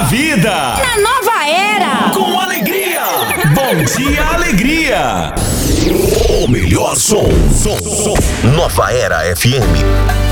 vida. Na nova era. Com alegria. Bom dia, alegria. O melhor som. Nova Era FM.